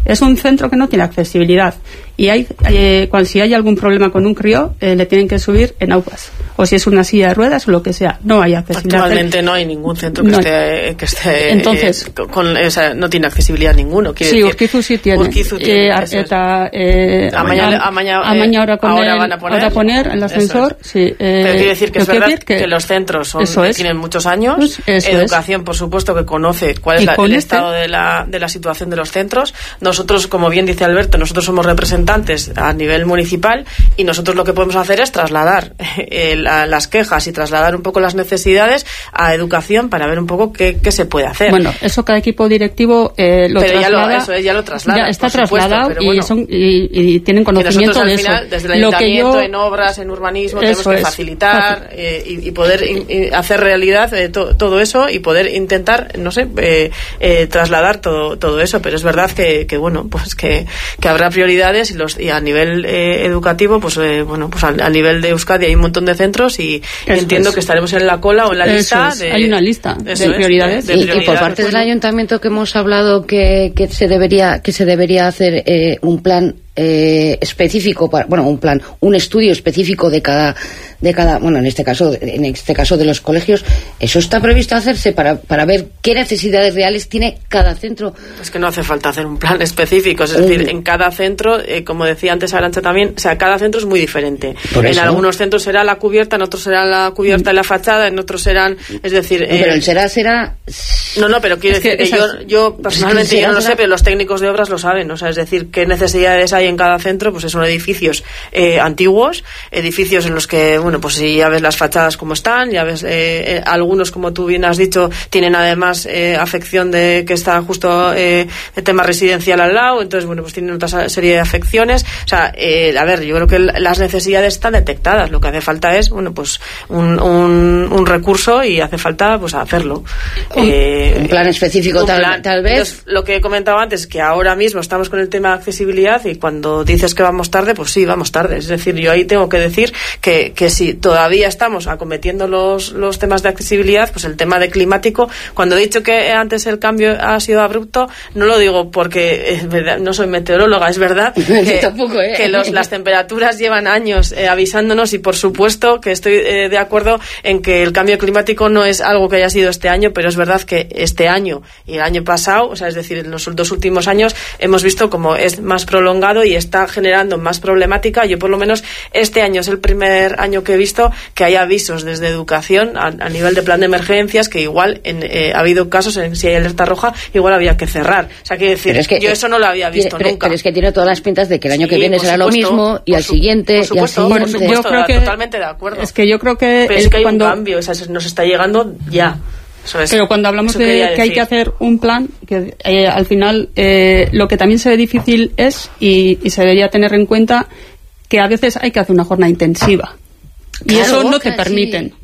Es un centro que no tiene accesibilidad y hay eh, cuando si hay algún problema con un crío eh, le tienen que subir en aupas, o si es una silla de ruedas o lo que sea, no hay accesibilidad. Actualmente no hay ningún centro que no esté, que esté entonces eh, con, o sea, no tiene accesibilidad ninguno. Sí, Urquizu sí tiene. Urquizu tiene eh, Arteta, eh, Amaña, Amaña, Amaña ahora, con ahora el, van a poner, ahora poner el ascensor. Es. Sí, eh, pero quiere decir que es verdad que, que, que los centros son, es. tienen muchos años. Eso Educación, es. por supuesto, que conoce cuál es la, el este, estado de la, de la situación de los centros. Nosotros, como bien dice Alberto, nosotros somos representantes a nivel municipal y nosotros lo que podemos hacer es trasladar eh, la, las quejas y trasladar un poco las necesidades a educación para ver un poco qué, qué se puede hacer. Bueno, eso cada equipo directivo eh, lo pero traslada. Ya lo, eso, ya lo traslada. Ya está supuesto, trasladado y, bueno, son, y, y tienen conocimiento al de final, eso. Desde el lo ayuntamiento, que yo, en obras, en urbanismo, tenemos que es. facilitar eh, y, y poder in, y hacer realidad eh, to, todo eso y poder intentar, no sé, eh, eh, trasladar todo todo eso. Pero es verdad que, que bueno, pues que, que habrá prioridades y, los, y a nivel eh, educativo, pues eh, bueno, pues a, a nivel de Euskadi hay un montón de centros y, y entiendo es. que estaremos en la cola o en la eso lista. Es. De, hay una lista de prioridades. De, de y, prioridades. Y por parte del ayuntamiento que hemos hablado que, que se debería que se debería hacer eh, un plan eh, específico para, bueno, un plan, un estudio específico de cada de cada, bueno, en este caso en este caso de los colegios, eso está previsto hacerse para para ver qué necesidades reales tiene cada centro. Es que no hace falta hacer un plan específico, es decir, en cada centro, eh, como decía antes Arantxa también, o sea, cada centro es muy diferente. Por en eso. algunos centros será la cubierta, en otros será la cubierta y la fachada, en otros serán, es decir, no, eh, pero el será será no, no, pero quiero es decir que que, que yo, yo personalmente es que yo no lo será... sé, pero los técnicos de obras lo saben, o sea, es decir, qué necesidades hay en cada centro, pues son edificios eh, antiguos, edificios en los que, bueno, pues si ya ves las fachadas como están, ya ves, eh, eh, algunos, como tú bien has dicho, tienen además eh, afección de que está justo eh, el tema residencial al lado, entonces, bueno, pues tienen otra serie de afecciones, o sea, eh, a ver, yo creo que las necesidades están detectadas, lo que hace falta es, bueno, pues un, un, un recurso y hace falta, pues hacerlo. Un, eh, un plan específico un tal, plan. tal vez. Entonces, lo que he comentado antes es que ahora mismo estamos con el tema de accesibilidad y cuando dices que vamos tarde, pues sí, vamos tarde. Es decir, yo ahí tengo que decir que, que si todavía estamos acometiendo los, los temas de accesibilidad, pues el tema de climático, cuando he dicho que antes el cambio ha sido abrupto, no lo digo porque es verdad, no soy meteoróloga, es verdad que, tampoco, ¿eh? que los, las temperaturas llevan años eh, avisándonos y por supuesto que estoy eh, de acuerdo en que el cambio climático no es algo que haya sido este año, pero es verdad que este año y el año pasado, o sea, es decir, en los dos últimos años hemos visto como es más prolongado y está generando más problemática. Yo por lo menos este año es el primer año que he visto que hay avisos desde educación a, a nivel de plan de emergencias que igual en, eh, ha habido casos en si hay alerta roja igual había que cerrar. O sea, quiero decir, es que, yo eso no lo había visto pero, nunca. Pero es que tiene todas las pintas de que el año sí, que viene será supuesto, lo mismo y al su, siguiente por supuesto, y al por siguiente. supuesto, yo creo que totalmente de acuerdo. Es que yo creo que pero el, es que hay cuando, un cambio, o sea, nos está llegando ya. Eso es, pero cuando hablamos de que decir. hay que hacer un plan, que eh, al final eh, lo que también se ve difícil es, y, y se debería tener en cuenta, que a veces hay que hacer una jornada intensiva. Y Claro, eso no te sí. permiten.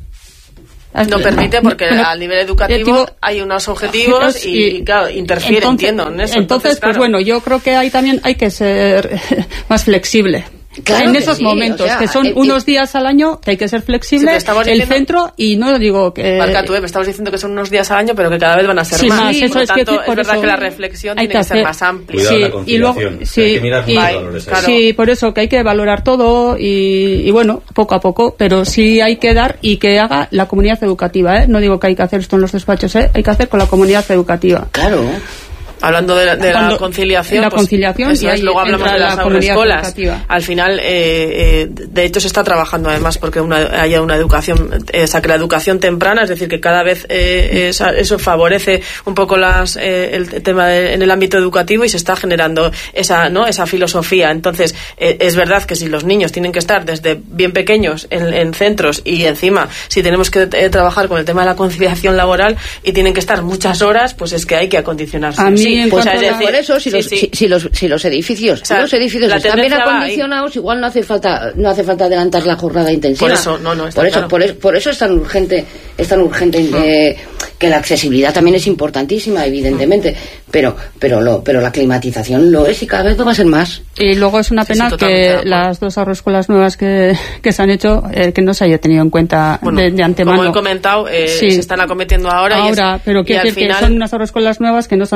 No permite porque bueno, a nivel educativo educativo, hay unos objetivos y, y claro, interfiere, entonces, entiendo, en eso. Entonces, Entonces, pues claro. bueno, yo creo que ahí también hay que ser más flexible. Claro en que esos sí, momentos, o sea, que son eh, unos días al año que hay que ser flexible, Sí, el diciendo, centro, y no digo que... Marca tú, eh, me estamos diciendo que son unos días al año, pero que cada vez van a ser sí, más. más. Sí, Eso por es, lo que tanto, por es verdad eso que la reflexión hay tiene que, que ser hacer, más amplia. Cuidado sí, la y conciliación. luego, sí, hay que mirar y, los valores. claro. sí, por eso que hay que valorar todo y, y bueno, poco a poco, pero sí hay que dar y que haga la comunidad educativa, ¿eh? No digo que hay que hacer esto en los despachos, ¿eh? Hay que hacer con la comunidad educativa. Claro. Hablando de la, de Cuando, la conciliación, la pues, conciliación eso y es, ahí luego hablamos entra de la las comunidad autoescuelas. educativa. Al final, eh, eh, de hecho, se está trabajando además porque una, haya una educación, eh, o sea, que la educación temprana, es decir, que cada vez eh, esa, eso favorece un poco las, eh, el tema de, en el ámbito educativo y se está generando esa, ¿no? esa filosofía. Entonces, eh, es verdad que si los niños tienen que estar desde bien pequeños en, en centros y encima, si tenemos que eh, trabajar con el tema de la conciliación laboral y tienen que estar muchas horas, pues es que hay que acondicionarse. A mí, sí, en pues, cuanto es a la- decir, Por eso, si, sí, los, sí. Si, si los, si los edificios, O sea, si los edificios la están bien tendencia va ahí. acondicionados, igual no hace falta, no hace falta adelantar la jornada intensiva. Por eso, no, no, está por eso, claro. por, es- por eso es tan urgente, es tan urgente eh, que la accesibilidad también es importantísima, evidentemente, pero, pero lo, pero la climatización lo es y cada vez lo va a ser más. Y luego es una Sí, pena sí, totalmente de que acuerdo. las dos agroescuelas nuevas que, que se han hecho, eh, que no se haya tenido en cuenta Bueno, de, de antemano. como he comentado, eh, Sí. se están acometiendo ahora. Ahora, y es, pero y quiero al decir final, que son unas agroescuelas nuevas que no se han tenido en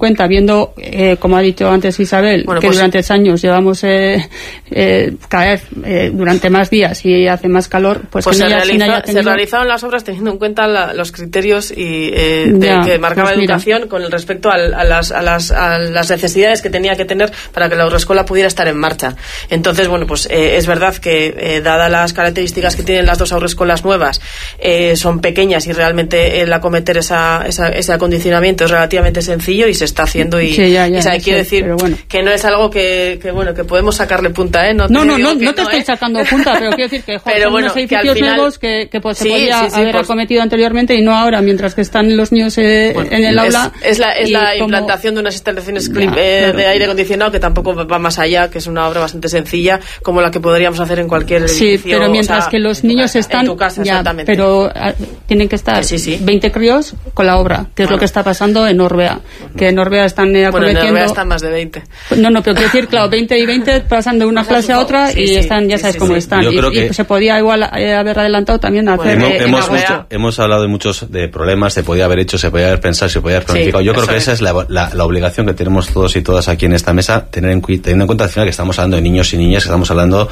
cuenta, viendo, eh, como ha dicho antes Isabel, bueno, que pues, durante años llevamos eh, eh, cada vez eh, durante más días y hace más calor, pues, pues que se, no realiza, haya tenido... se realizaron las obras teniendo en cuenta la, los criterios y eh, de, ya, que marcaba pues educación mira. con respecto a, a, las, a, las, a las necesidades que tenía que tener para que la Haurreskolak pudiera estar en marcha. Entonces, bueno, pues eh, es verdad que eh, dadas las características que tienen las dos Haurreskolak nuevas, eh, son pequeñas y realmente el acometer esa, esa, ese acondicionamiento es relativamente sencillo y se está haciendo y, sí, ya, ya, y sabe, quiero sí, decir bueno. que no es algo que, que bueno que podemos sacarle punta, ¿eh? No, no, no, no, no te no, estoy ¿eh? sacando punta, pero quiero decir que joder, pero son bueno, unos edificios final... nuevos que, que pues, se sí, podía sí, sí, haber pues... acometido anteriormente y no ahora, mientras que están los niños eh, bueno, en el es, aula. Es la, es la como... implantación de unas instalaciones ya, eh, claro. de aire acondicionado que tampoco va más allá, que es una obra bastante sencilla como la que podríamos hacer en cualquier edificio. Sí, pero mientras o sea, que los niños casa, están en tu casa, ya, pero a, tienen que estar sí, sí. veinte críos con la obra, que es bueno. lo que está pasando en Orbea, que en Orbea están eh, bueno, en Orbea están más de veinte. No, no, pero quiero decir, claro, veinte y veinte pasando de una clase a otra sí, y sí, están, ya sabes sí, cómo sí. están. Y, y se podía igual eh, haber adelantado también a hacer. Bueno, eh, hemos, mucho, hemos hablado de muchos de problemas, se podía haber hecho, se podía haber pensado, se podía haber planificado. Sí, Yo creo que es. esa es la, la, la obligación que tenemos todos y todas aquí en esta mesa, tener en, teniendo en cuenta al final que estamos hablando de niños y niñas, que estamos hablando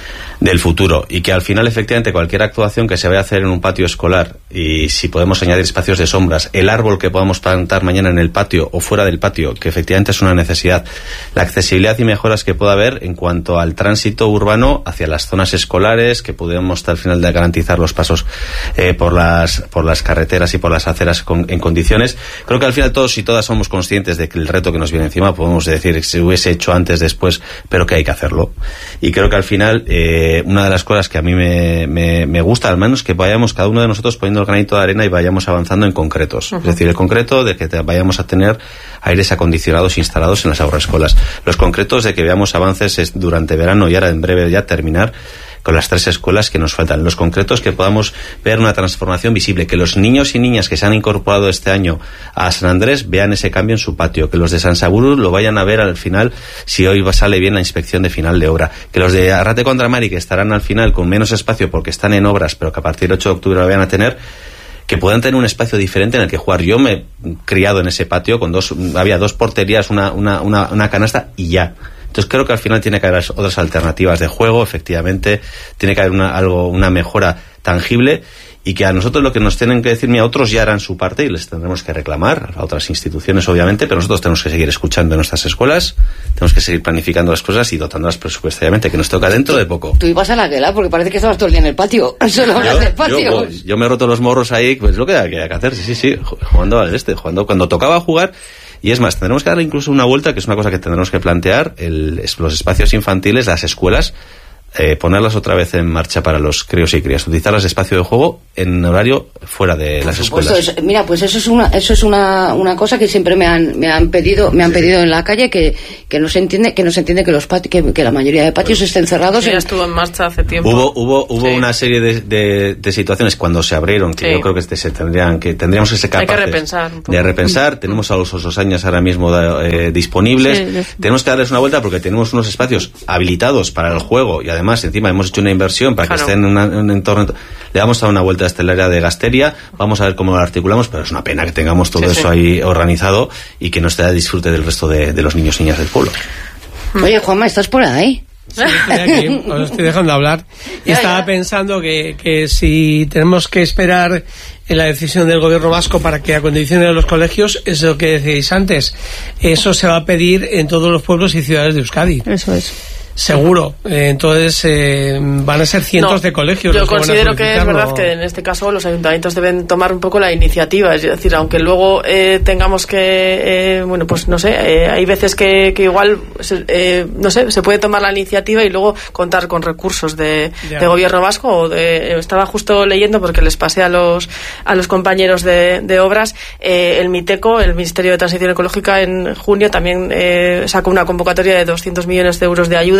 del futuro y que al final efectivamente cualquier actuación que se vaya a hacer en un patio escolar y si podemos añadir espacios de sombras, el árbol que podamos plantar mañana en el patio o fuera del patio, que efectivamente es una necesidad, la accesibilidad y mejoras que pueda haber en cuanto al tránsito urbano hacia las zonas escolares, que podemos hasta el final de garantizar los pasos eh, por las por las carreteras y por las aceras con, en condiciones. Creo que al final todos y todas somos conscientes de que el reto que nos viene encima, podemos decir que se hubiese hecho antes, después, pero que hay que hacerlo. Y creo que al final eh, una de las cosas que a mí me, me, me gusta, al menos, que vayamos cada uno de nosotros poniendo el granito de arena y vayamos avanzando en concretos. Uh-huh. Es decir, el concreto de que te vayamos a tener aires acondicionados instalados en las haurreskolak. Los concretos de que veamos avances es durante verano y ahora en breve ya terminar con las tres escuelas que nos faltan. Los concretos que podamos ver una transformación visible, que los niños y niñas que se han incorporado este año a San Andrés vean ese cambio en su patio, que los de San Saburu lo vayan a ver al final si hoy sale bien la inspección de final de obra, que los de Arrate Condramari, que estarán al final con menos espacio porque están en obras, pero que a partir del ocho de octubre lo vayan a tener, que puedan tener un espacio diferente en el que jugar. Yo me he criado en ese patio con dos, había dos porterías, una, una, una, una canasta y ya. Entonces creo que al final tiene que haber otras alternativas de juego, efectivamente, tiene que haber una, algo, una mejora tangible y que a nosotros lo que nos tienen que decir, mira, otros ya harán su parte y les tendremos que reclamar, a otras instituciones obviamente, pero nosotros tenemos que seguir escuchando en nuestras escuelas, tenemos que seguir planificando las cosas y dotándolas presupuestariamente, que nos toca dentro de poco. Tú ibas a la guela porque parece que estabas todo el día en el patio, solo hablas del patio. Yo, yo, yo me he roto los morros ahí, pues lo que hay que hacer, sí, sí, sí, jugando al este, jugando, cuando tocaba jugar. Y es más, tendremos que darle incluso una vuelta, que es una cosa que tendremos que plantear, el, los espacios infantiles, las escuelas, eh, ponerlas otra vez en marcha para los críos y crías, utilizarlas de espacio de juego en horario fuera de las escuelas. Eso, mira, pues eso es una eso es una, una cosa que siempre me han me han pedido me han sí. pedido en la calle, que, que no se entiende que no se entiende que los patios, que, que la mayoría de patios bueno, estén cerrados. Ya en... estuvo en marcha hace tiempo. Hubo hubo hubo sí. una serie de, de, de situaciones cuando se abrieron que sí. yo creo que se tendrían que tendríamos que ser capaces Hay que repensar un poco. de repensar. Mm. Tenemos a los osos años ahora mismo eh, disponibles. Sí, sí. Tenemos que darles una vuelta porque tenemos unos espacios habilitados para el juego y además encima hemos hecho una inversión para claro. que estén en, una, en un entorno. Le vamos a dar una vuelta hasta el área de Gasteria, vamos a ver cómo lo articulamos, pero es una pena que tengamos todo sí, eso sí. ahí organizado y que no esté a disfrute del resto de, de los niños y niñas del pueblo. Oye, Juanma, ¿estás por ahí? Sí, estoy aquí, os estoy dejando hablar. Y ya, estaba ya. pensando que, que si tenemos que esperar en la decisión del gobierno vasco para que acondicione los colegios, es lo que decíais antes, eso se va a pedir en todos los pueblos y ciudades de Euskadi. Eso es. Seguro. Eh, entonces eh, van a ser cientos no, de colegios. Yo considero que es verdad que en este caso los ayuntamientos deben tomar un poco la iniciativa. Es decir, aunque luego eh, tengamos que, eh, bueno, pues no sé, eh, hay veces que, que igual, eh, no sé, se puede tomar la iniciativa y luego contar con recursos de, de gobierno vasco. O de, estaba justo leyendo porque les pasé a los a los compañeros de, de obras, eh, el MITECO, el Ministerio de Transición Ecológica, en junio también eh, sacó una convocatoria de doscientos millones de euros de ayudas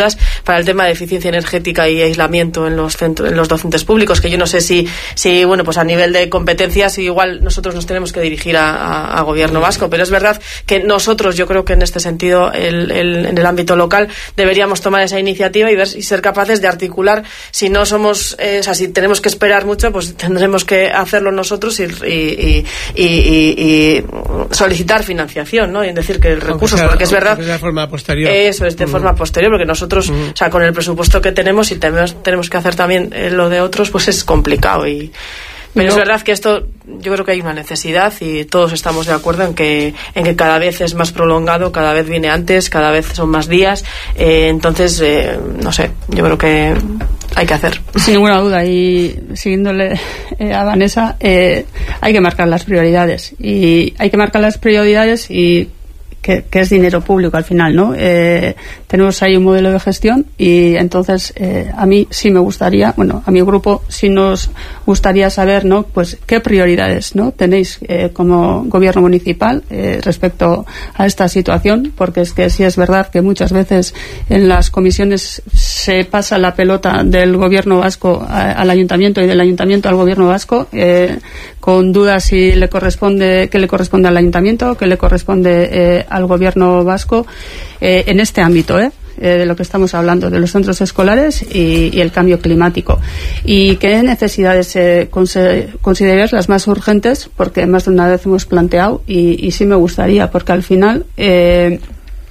medidas para el tema de eficiencia energética y aislamiento en los centros, en los docentes públicos, que yo no sé si, si bueno, pues a nivel de competencias igual nosotros nos tenemos que dirigir a, a, a gobierno vasco, pero es verdad que nosotros, yo creo que en este sentido, el, el, en el ámbito local, deberíamos tomar esa iniciativa y ver y ser capaces de articular. Si no somos, eh, o sea, si tenemos que esperar mucho, pues tendremos que hacerlo nosotros y, y, y, y, y solicitar financiación, ¿no? Y decir que el recurso, sea, porque es verdad, de forma posterior. Eso es de uh-huh. forma posterior, porque nosotros, uh-huh. o sea, con el presupuesto que tenemos y tenemos, tenemos que hacer también eh, lo de otros, pues es complicado. Y pero no. Es verdad que esto, yo creo que hay una necesidad y todos estamos de acuerdo en que en que cada vez es más prolongado, cada vez viene antes, cada vez son más días. Eh, entonces, eh, no sé, yo creo que hay que hacer. Sin ninguna duda, y siguiéndole eh, a Vanessa, eh, hay que marcar las prioridades. Y hay que marcar las prioridades y Que, que es dinero público al final, ¿no? Eh, tenemos ahí un modelo de gestión y entonces eh, a mí sí me gustaría, bueno, a mi grupo sí nos gustaría saber, ¿no? Pues qué prioridades, ¿no? Tenéis eh, como gobierno municipal eh, respecto a esta situación, porque es que sí es verdad que muchas veces en las comisiones se pasa la pelota del gobierno vasco a, al ayuntamiento y del ayuntamiento al gobierno vasco, eh, con dudas si le corresponde, qué le corresponde al ayuntamiento, qué le corresponde eh, al gobierno vasco eh, en este ámbito, ¿eh? Eh, de lo que estamos hablando, de los centros escolares y, y el cambio climático. ¿Y qué necesidades eh, consideráis las más urgentes? Porque más de una vez hemos planteado y, y sí me gustaría, porque al final eh,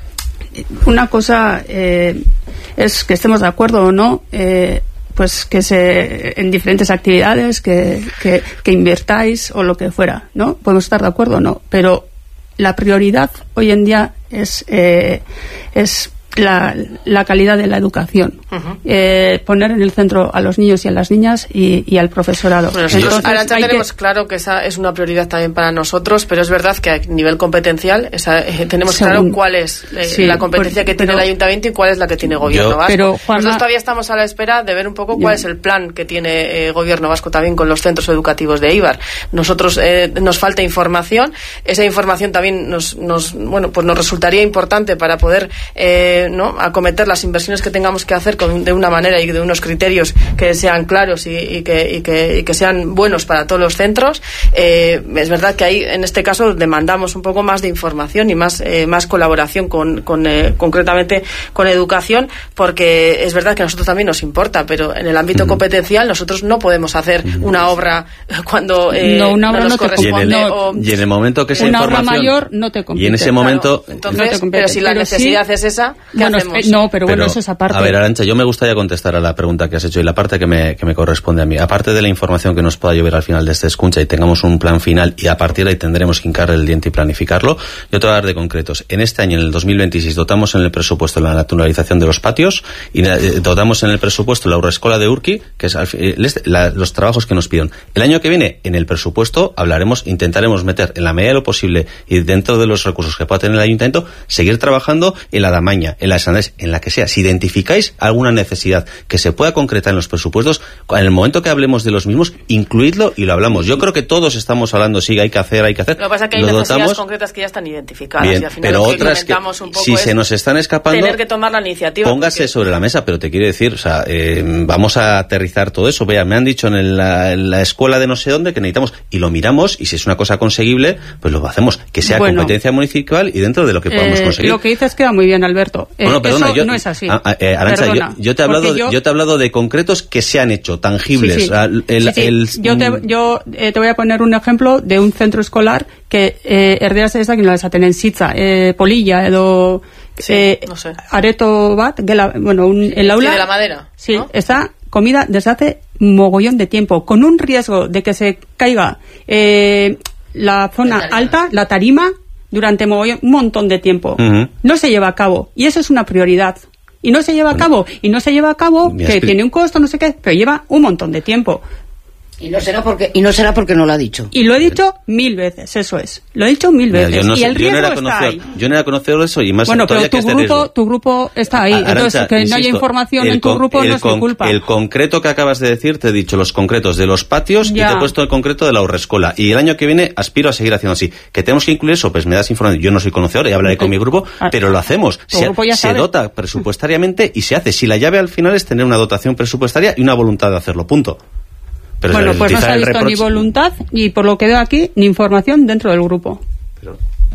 una cosa eh, es que estemos de acuerdo o no, eh, pues que se en diferentes actividades que, que, que invirtáis o lo que fuera, ¿no? Podemos estar de acuerdo o no, pero la prioridad hoy en día es eh, es la, la calidad de la educación. Uh-huh. Eh, poner en el centro a los niños y a las niñas y, y al profesorado. Bueno, nosotros ahora ya tenemos que... claro que esa es una prioridad también para nosotros, pero es verdad que a nivel competencial esa, eh, tenemos Según... claro cuál es eh, sí, la competencia por, que tiene pero, el ayuntamiento y cuál es la que tiene gobierno yo, vasco. Pero, Juanma, nosotros todavía estamos a la espera de ver un poco cuál yo. es el plan que tiene eh, gobierno vasco también con los centros educativos de Eibar. Nosotros eh, nos falta información, esa información también nos, nos bueno pues nos resultaría importante para poder eh, ¿no? acometer las inversiones que tengamos que hacer con, de una manera y de unos criterios que sean claros y, y, que, y, que, y que sean buenos para todos los centros. Eh, es verdad que ahí en este caso demandamos un poco más de información y más, eh, más colaboración con, con eh, concretamente con educación, porque es verdad que a nosotros también nos importa, pero en el ámbito uh-huh. competencial nosotros no podemos hacer uh-huh. una obra cuando eh, no, una obra no nos no corresponde. Y en, el, o, y en el momento que esa una información obra mayor no te compete. Y en ese momento claro, entonces, no te compete, pero si la pero necesidad sí, es esa, ¿qué bueno, hacemos? No, pero, pero bueno, eso es aparte. A ver, Arantxa, yo me gustaría contestar a la pregunta que has hecho y la parte que me, que me corresponde a mí. Aparte de la información que nos pueda llover al final de este escucha y tengamos un plan final y a partir de ahí tendremos que hincarle el diente y planificarlo, yo te voy a dar de concretos. En este año, en el dos mil veintiséis, dotamos en el presupuesto la naturalización de los patios y dotamos en el presupuesto la Aurrescola de Urqui, que es la, los trabajos que nos piden. El año que viene, en el presupuesto, hablaremos, intentaremos meter en la medida de lo posible y dentro de los recursos que pueda tener el ayuntamiento, seguir trabajando en la Damaña, en la Sanés, en la que sea. Si identificáis alguna necesidad que se pueda concretar en los presupuestos, en el momento que hablemos de los mismos, incluidlo y lo hablamos. Yo creo que todos estamos hablando, sí, hay que hacer, hay que hacer. Lo que pasa es que hay lo necesidades dotamos, concretas que ya están identificadas. bien, y al final pero lo que otras que, un poco si se nos están escapando, tener que tomar la iniciativa. Póngase porque... sobre la mesa, pero te quiero decir, o sea, eh, vamos a aterrizar todo eso. Vea, me han dicho en la, en la escuela de no sé dónde que necesitamos, y lo miramos, y si es una cosa conseguible, pues lo hacemos, que sea bueno, competencia municipal y dentro de lo que podamos eh, conseguir. Lo que dices queda muy bien, Alberto. Eh, bueno, perdona, eso yo, no es así. Ah, eh, Arantxa, yo, yo te he hablado, yo... yo te he hablado de concretos que se han hecho, tangibles. Sí, sí. O sea, el, sí, sí. El, yo te, yo eh, te voy a poner un ejemplo de un centro escolar que eh, erderaz ez dakit nola esaten en Sitza, eh, Polilla edo sí, eh, no sé. areto bat, gela, bueno, un, el aula. Sí, de la madera. Sí, ¿no? está comida desde hace mogollón de tiempo, con un riesgo de que se caiga eh, la zona la alta, la tarima, durante mogollón, un montón de tiempo. Uh-huh. No se lleva a cabo, y eso es una prioridad. Y no se lleva a cabo, y no se lleva a cabo, que tiene un costo, no sé qué, pero lleva un montón de tiempo. Y no será porque y no será porque no lo ha dicho. Y lo he dicho mil veces, eso es. Lo he dicho mil Mira, veces. yo no y sé, el riesgo yo no era está ahí. Yo no era conocedor de eso y más Bueno, pero todavía tu que este grupo, riesgo. tu grupo está ahí. Arantxa, Entonces, que no haya insisto, información el en tu con- grupo el no es con- mi culpa. El concreto que acabas de decir, te he dicho los concretos de los patios Ya. y te he puesto el concreto de la Urrescola. Y el año que viene aspiro a seguir haciendo así. Que tenemos que incluir eso, pues me das información. Yo no soy conocedor y hablaré con mi grupo, Ah. pero lo hacemos. Tu Se, grupo ya se sabe. dota presupuestariamente y se hace. Si la llave al final es tener una dotación presupuestaria y una voluntad de hacerlo, punto. Pero Bueno, pues no se utilizar ha el visto ni reproche- voluntad y por lo que veo aquí, ni información dentro del grupo. Pero-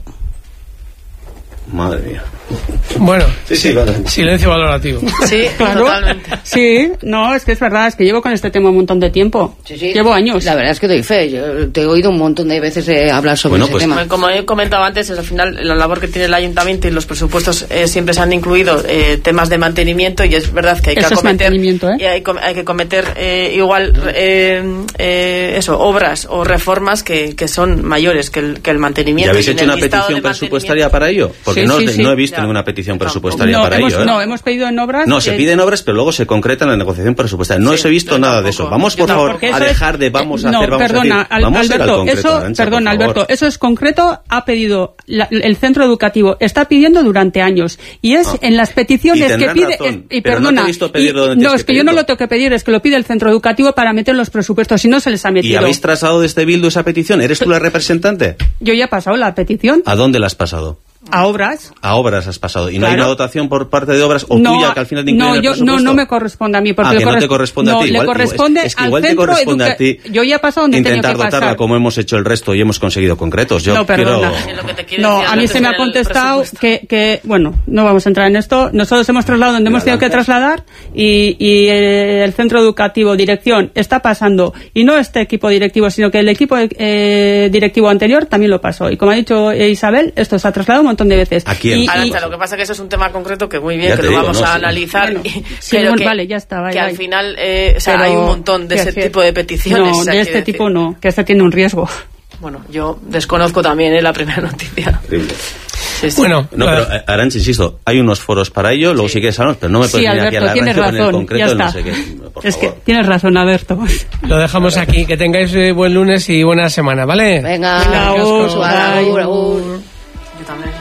Madre mía. Bueno, Sí, sí, vale. silencio valorativo. Sí, Claro. totalmente. Sí, no, es que es verdad, es que llevo con este tema un montón de tiempo. Sí, sí. Llevo años. La verdad es que doy fe. Yo te he oído un montón de veces eh, hablar sobre Bueno, ese pues- tema. Como he comentado antes, es al final la labor que tiene el ayuntamiento y los presupuestos eh, siempre se han incluido eh, temas de mantenimiento y es verdad que hay que Eso es acometer mantenimiento, ¿eh? y hay, com- hay que cometer eh, igual eh, eh, eso obras o reformas que, que son mayores que el, que el ¿Y mantenimiento. habéis Y en hecho el una listado petición de presupuestaria mantenimiento- para ello? Porque Sí, no, sí, os- sí. no he visto Ya. ninguna petición Tampoco. presupuestaria no, para hemos, ello. ¿eh? no, hemos pedido en obras. No, se eh, piden obras, pero luego se concreta en la negociación presupuestaria. No Sí, os he visto yo nada de tampoco. eso. Vamos, Yo por favor, porque a eso es- dejar de vamos a no, hacer, vamos perdona, a decir. Al- Vamos a ir al Alberto, concreto, eso, Arantxa, perdona, por favor. Alberto, eso es concreto, ha pedido la- el centro educativo, está pidiendo durante años y es Ah. en las peticiones Y que tendrán pide razón, es- y pero no te perdona, he visto pedirlo y- donde no, tienes es que que yo no pedirlo. lo tengo que pedir, es que lo pide el centro educativo para meter los presupuestos y no se les ha ¿Y metido. habéis trasladado desde Bildu esa petición? ¿Eres tú la representante? Yo ya he pasado la petición ¿A dónde la has pasado? a obras. A obras has pasado. ¿Y no hay Claro. una dotación por parte de obras o no, tuya que al final te incluye no, en el yo, no, presupuesto? no me corresponde a mí. Porque Ah, le que no te corres- corresponde a no, ti. le Igual, corresponde es que al igual te centro corresponde educa- a ti Yo ya he pasado donde tenía intentar que pasar. dotarla como hemos hecho el resto y hemos conseguido concretos. Yo No, perdona. quiero... Es lo que te quiere No, decir a mí antes se me ha del contestado presupuesto. que, que, bueno, no vamos a entrar en esto. Nosotros hemos trasladado donde hemos tenido que trasladar y, y eh, el centro educativo, dirección, está pasando. Y no este equipo directivo, sino que el equipo eh, directivo anterior también lo pasó. Y como ha dicho eh, Isabel, esto se ha trasladado un montón de veces. ¿A quién? Y- y- Arantxa, lo que pasa es que eso es un tema concreto que muy bien, Ya que te lo digo, vamos no, a sí. analizar, Bueno, y- sí, pero bueno, que, vale, ya está, vale, que al vale. final eh, o sea, Pero, hay un montón de quiero ese decir, tipo de peticiones. No, o sea, de quiero este decir, tipo no, que este tiene un riesgo. Bueno, yo desconozco también eh, la primera noticia. Terrible. Sí, sí. Bueno, No, pero eh, Arantxa, insisto, hay unos foros para ello, luego sí, que hablamos, pero no me puedes Sí, venir aquí a Alberto, la tienes radio con el razón, concreto ya de no está. sé qué. Por Es que favor. tienes razón, Alberto. lo dejamos aquí. Que tengáis eh, buen lunes y buena semana, ¿vale? Venga, Venga, agur, agur, agur, bye. agur. Yo también.